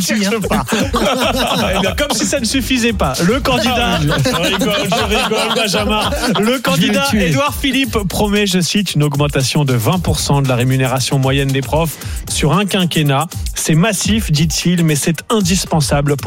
cherche pas. Eh bien, comme si ça ne suffisait pas. Le candidat, je rigole, Benjamin. Le candidat Édouard Philippe promet, je cite, une augmentation de 20% de la rémunération moyenne des profs sur un quinquennat. C'est massif, dit-il, mais c'est indispensable pour